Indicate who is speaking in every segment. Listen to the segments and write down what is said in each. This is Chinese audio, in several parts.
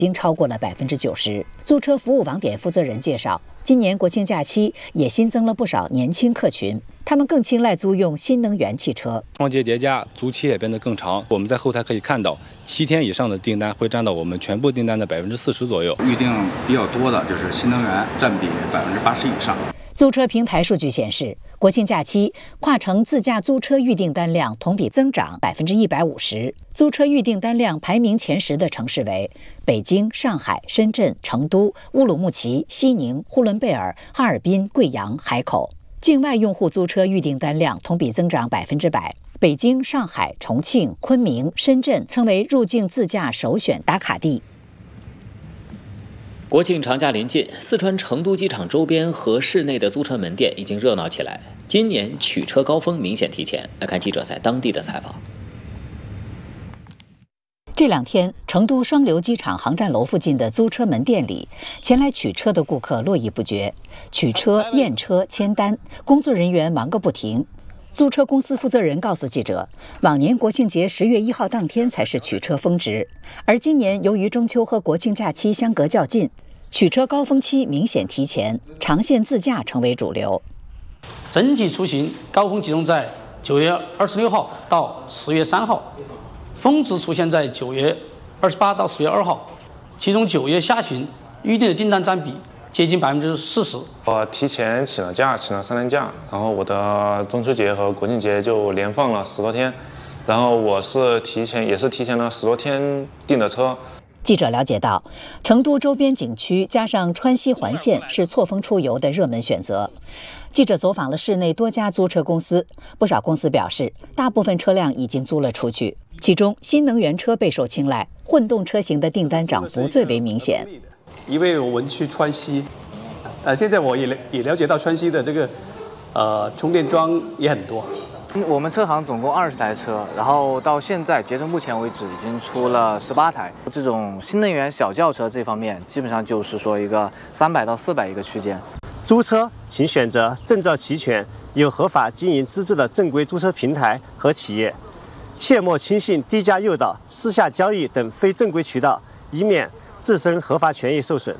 Speaker 1: 已经超过了90%。租车服务网点负责人介绍，今年国庆假期也新增了不少年轻客群，他们更青睐租用新能源汽车。
Speaker 2: 双节叠加，租期也变得更长。我们在后台可以看到，7天以上的订单会占到我们全部订单的40%左右。
Speaker 3: 预定比较多的就是新能源，占比80%以上。
Speaker 1: 租车平台数据显示，国庆假期跨城自驾租车预订单量同比增长150%。租车预订单量排名前10的城市为北京、上海、深圳、成都、乌鲁木齐、西宁、呼伦贝尔、哈尔滨、贵阳、海口。境外用户租车预订单量同比增长100%。北京、上海、重庆、昆明、深圳成为入境自驾首选打卡地。
Speaker 4: 国庆长假临近，四川成都机场周边和市内的租车门店已经热闹起来。今年取车高峰明显提前。来看记者在当地的采访。
Speaker 1: 这2天，成都双流机场航站楼附近的租车门店里，前来取车的顾客络绎不绝，取车、验车、签单，工作人员忙个不停。租车公司负责人告诉记者，往年国庆节10月1号当天才是取车峰值，而今年由于中秋和国庆假期相隔较近，取车高峰期明显提前，长线自驾成为主流。
Speaker 5: 整体出行高峰集中在9月26号到10月3号，峰值出现在9月28到10月2号，其中9月下旬预定的订单占比接近40%。
Speaker 6: 我提前请了假，请了3天假，然后我的中秋节和国庆节就连放了10多天，然后我是提前了10多天订的车。
Speaker 1: 记者了解到，成都周边景区加上川西环线是错峰出游的热门选择。记者走访了市内多家租车公司，不少公司表示，大部分车辆已经租了出去，其中新能源车备受青睐，混动车型的订单涨幅最为明显。
Speaker 7: 因为我们去川西，现在我也了解到川西的这个充电桩也很多。
Speaker 8: 我们车行总共20台车，然后到现在截至目前为止已经出了18台。这种新能源小轿车这方面，基本上就是说一个300到400一个区间。
Speaker 9: 租车请选择证照齐全、有合法经营资质的正规租车平台和企业，切莫轻信低价诱导、私下交易等非正规渠道，以免自身合法权益受损。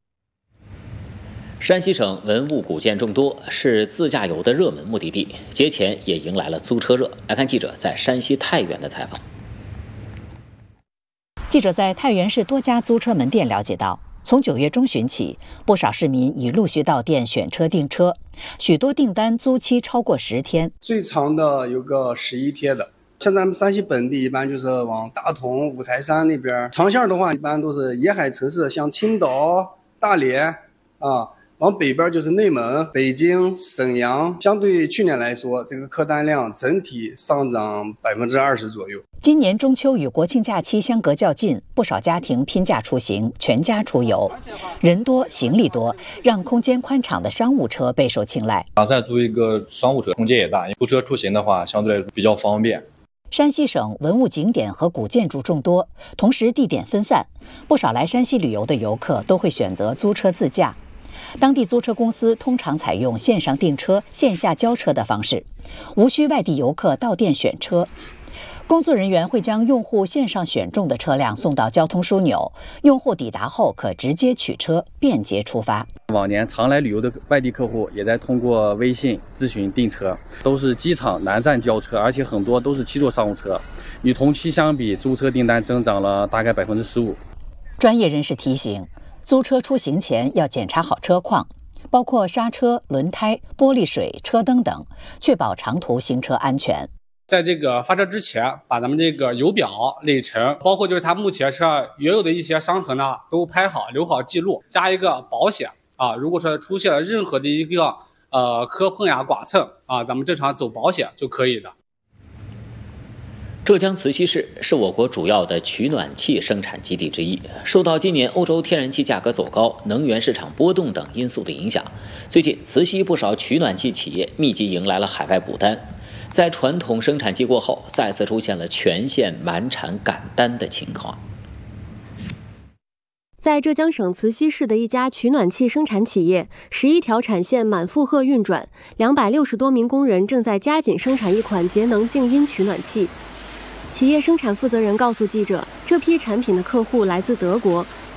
Speaker 4: 山西省文物古建众多，是自驾游的热门目的地。节前也迎来了租车热。来看记者在山西太原的采访。
Speaker 1: 记者在太原市多家租车门店了解到，从9月中旬起，不少市民已陆续到店选车订车，许多订单租期超过10天，
Speaker 10: 最长的有个11天的。像咱们山西本地一般就是往大同、五台山那边，长线的话一般都是沿海城市，像青岛、大连往北边就是内蒙、北京、沈阳。相对去年来说，这个客单量整体上涨20%左右。
Speaker 1: 今年中秋与国庆假期相隔较近，不少家庭拼假出行，全家出游，人多行李多，让空间宽敞的商务车备受青睐。
Speaker 11: 打算租一个商务车，空间也大，租车出行的话相对来说比较方便。
Speaker 1: 山西省文物景点和古建筑众多，同时地点分散，不少来山西旅游的游客都会选择租车自驾。当地租车公司通常采用线上订车、线下交车的方式，无需外地游客到店选车。工作人员会将用户线上选中的车辆送到交通枢纽，用户抵达后可直接取车，便捷出发。
Speaker 12: 往年常来旅游的外地客户也在通过微信咨询订车，都是机场南站交车，而且很多都是7座商务车，与同期相比，租车订单增长了大概15%。
Speaker 1: 专业人士提醒，租车出行前要检查好车况，包括刹车、轮胎、玻璃水、车灯等，确保长途行车安全。
Speaker 13: 在这个发车之前，把咱们这个油表、里程，包括就是它目前车上原有的一些伤痕呢，都拍好，留好记录，加一个保险如果说出现了任何的一个磕碰呀、剐蹭咱们正常走保险就可以的。
Speaker 4: 浙江慈溪市是我国主要的取暖器生产基地之一。受到今年欧洲天然气价格走高、能源市场波动等因素的影响，最近慈溪不少取暖器企业密集迎来了海外补单。在传统生产期过后，再次出现了全线满产赶单的情况。
Speaker 14: 在浙江省慈溪市的一家取暖器生产企业，11条产线满负荷运转，260多名工人正在加紧生产一款节能静音取暖器。企业生产负责人告诉记者，这批产品的客户来自德国，